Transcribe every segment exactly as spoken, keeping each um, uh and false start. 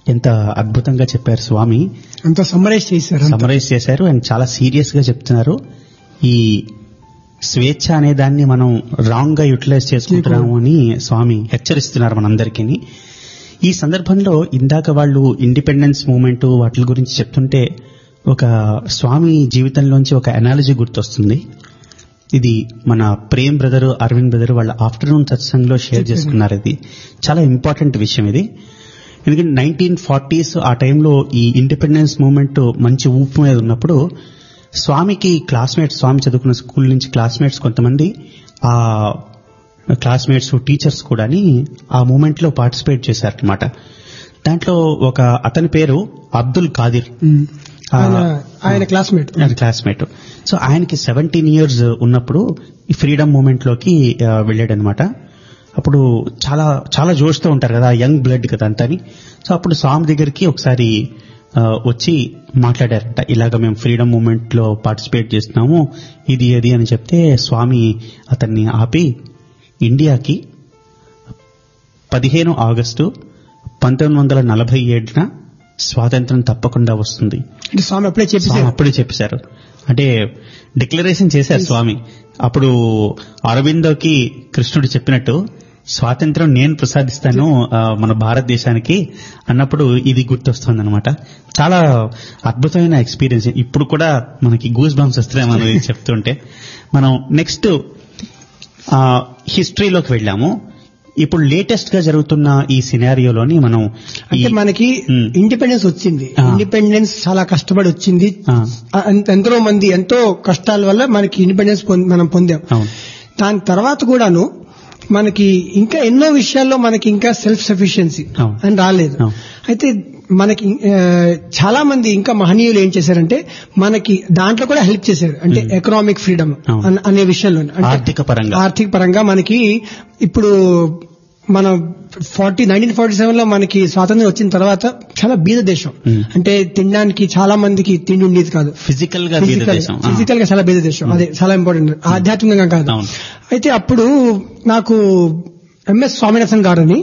ఎంత అద్భుతంగా చెప్పారు స్వామి. అంత సమ్మరైజ్ చేశారు సమ్మరైజ్ చేశారు అండ్ చాలా సీరియస్ గా చెప్తున్నారు. ఈ స్వేచ్ఛ అనే దాన్ని మనం రాంగ్ గా యూటిలైజ్ చేసుకుంటున్నాము అని స్వామి హెచ్చరిస్తున్నారు మనందరికీ. ఈ సందర్భంలో ఇందాక వాళ్ళు ఇండిపెండెన్స్ మూవ్మెంట్ వాటి గురించి చెప్తుంటే ఒక స్వామి జీవితంలోంచి ఒక అనాలజీ గుర్తొస్తుంది. ఇది మన ప్రేమ్ బ్రదర్, అరవింద్ బ్రదర్ వాళ్ళ ఆఫ్టర్నూన్ సత్సంగ్లో షేర్ చేసుకున్నారు. ఇది చాలా ఇంపార్టెంట్ విషయం ఇది. ఎందుకంటే నైన్టీన్ ఫార్టీస్ ఆ టైంలో ఈ ఇండిపెండెన్స్ మూవ్మెంట్ మంచి ఊపు మీద ఉన్నప్పుడు స్వామికి క్లాస్మేట్స్, స్వామి చదువుకున్న స్కూల్ నుంచి క్లాస్మేట్స్ కొంతమంది, ఆ క్లాస్మేట్స్ టీచర్స్ కూడా ఆ మూవ్మెంట్ లో పార్టిసిపేట్ చేశారనమాట. దాంట్లో ఒక అతని పేరు అబ్దుల్ ఖాదిర్, ఆయన క్లాస్మేట్ క్లాస్మేట్ సో ఆయనకి సెవెంటీన్ ఇయర్స్ ఉన్నప్పుడు ఈ ఫ్రీడమ్ మూవ్మెంట్ లోకి వెళ్ళాడనమాట. అప్పుడు చాలా చాలా జోష్తో ఉంటారు కదా, యంగ్ బ్లడ్ కదా అంతని. సో అప్పుడు స్వామి దగ్గరికి ఒకసారి వచ్చి మాట్లాడారంట, ఇలాగ మేము ఫ్రీడమ్ మూవ్మెంట్ లో పార్టిసిపేట్ చేస్తున్నాము, ఇది అది అని చెప్తే స్వామి అతన్ని ఆపి, ఇండియాకి పదిహేను ఆగస్టు పంతొమ్మిది వందల నలభై ఏడున స్వాతంత్రం తప్పకుండా వస్తుంది. స్వామి అప్పుడే చెప్పేశారు అప్పుడే చెప్పేశారు అంటే డిక్లరేషన్ చేశారు స్వామి. అప్పుడు అరవిందోకి కృష్ణుడు చెప్పినట్టు స్వాతంత్రం నేను ప్రసాదిస్తాను మన భారతదేశానికి అన్నప్పుడు ఇది గుర్తొస్తుంది అనమాట. చాలా అద్భుతమైన ఎక్స్పీరియన్స్. ఇప్పుడు కూడా మనకి గూస్ బంప్స్ వస్తున్నాయి మనం చెప్తుంటే. మనం నెక్స్ట్ హిస్టరీలోకి వెళ్ళాము. ఇప్పుడు లేటెస్ట్ గా జరుగుతున్న ఈ సినారియోలోని మనం అంటే మనకి ఇండిపెండెన్స్ వచ్చింది. ఇండిపెండెన్స్ చాలా కష్టపడి వచ్చింది. ఎంతో మంది ఎంతో కష్టాల వల్ల మనకి ఇండిపెండెన్స్ మనం పొందాం. దాని తర్వాత కూడాను మనకి ఇంకా ఎన్నో విషయాల్లో మనకి ఇంకా సెల్ఫ్ సఫిషియన్సీ అని రాలేదు. అయితే మనకి చాలా మంది ఇంకా మహనీయులు ఏం చేశారంటే మనకి దాంట్లో కూడా హెల్ప్ చేశారు. అంటే ఎకనామిక్ ఫ్రీడమ్ అనే విషయంలో, ఆర్థిక పరంగా ఆర్థిక పరంగా మనకి ఇప్పుడు మన ఫార్టీ నైన్టీన్ ఫార్టీ సెవెన్ లో మనకి స్వాతంత్రం వచ్చిన తర్వాత చాలా బీద దేశం. అంటే తినడానికి చాలా మందికి తిండి ఉండేది కాదు. ఫిజికల్ గా ఫిజికల్ గా చాలా బీద దేశం. అదే చాలా ఇంపార్టెంట్, ఆధ్యాత్మికంగా కాదు. అయితే అప్పుడు నాకు ఎంఎస్ స్వామినాథన్ గారని,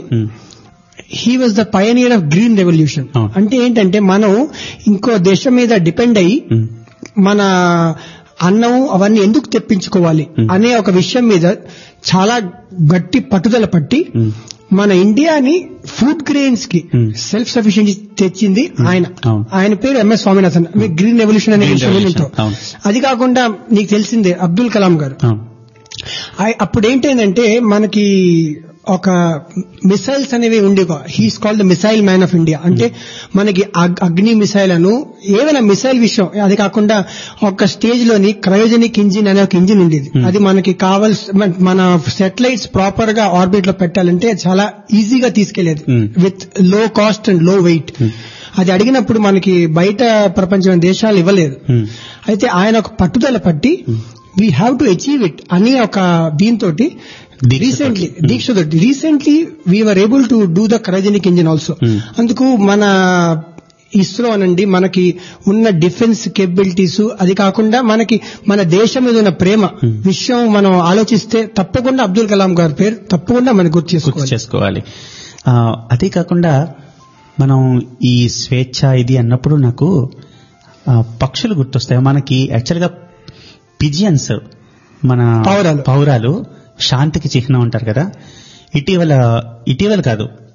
he was the పయనియర్ of green revolution. అంటే ఏంటంటే మనం ఇంకో దేశం మీద డిపెండ్ అయ్యి మన అన్నం అవన్నీ ఎందుకు తెప్పించుకోవాలి అనే ఒక విషయం మీద చాలా గట్టి పట్టుదల పట్టి మన ఇండియాని ఫుడ్ గ్రెయిన్స్ కి సెల్ఫ్ సఫిషియెన్సీ తెచ్చింది ఆయన. ఆయన పేరు ఎంఎస్ స్వామినాథన్. గ్రీన్ రెవల్యూషన్ అనే విషయం. అది కాకుండా నీకు తెలిసిందే అబ్దుల్ కలాం గారు. అప్పుడు ఏంటంటే మనకి ఒక మిసైల్స్ అనేవి ఉండే, he's called the missile man of India. అంటే మనకి అగ్ని మిసైల్ అను ఏదైనా మిసైల్ విషయం. అది కాకుండా ఒక స్టేజ్ లోని క్రయోజనిక్ ఇంజిన్ అనే ఒక ఇంజిన్ ఉండేది. అది మనకి కావాల్సిన మన సెటిలైట్స్ ప్రాపర్ గా ఆర్బిట్ లో పెట్టాలంటే చాలా ఈజీగా తీసుకెళ్లేది విత్ లో కాస్ట్ అండ్ లో వెయిట్. అది అడిగినప్పుడు మనకి బయట ప్రపంచం దేశాలు ఇవ్వలేదు. అయితే ఆయన ఒక పట్టుదల పట్టి we have to achieve it అని ఒక దీంతో రీసెంట్లీ దీక్షతో recently we are able to do the cryogenic engine also. అందుకు మన ఇస్రో అనండి, మనకి ఉన్న డిఫెన్స్ కేపబిలిటీస్, అది కాకుండా మనకి మన దేశం మీద ఉన్న ప్రేమ విషయం మనం ఆలోచిస్తే తప్పకుండా అబ్దుల్ కలాం గారి పేరు తప్పకుండా మనకు గుర్తు చేసుకోవాలి. అదే కాకుండా మనం ఈ స్వేచ్ఛ ఇది అన్నప్పుడు నాకు పక్షులు గుర్తొస్తాయి. మనకి యాక్చువల్ గా పిజియన్స్, మన పౌరాలు శాంతికి చిహ్నం అంటారు కదా. ఇటీవల ఇటీవల కాదు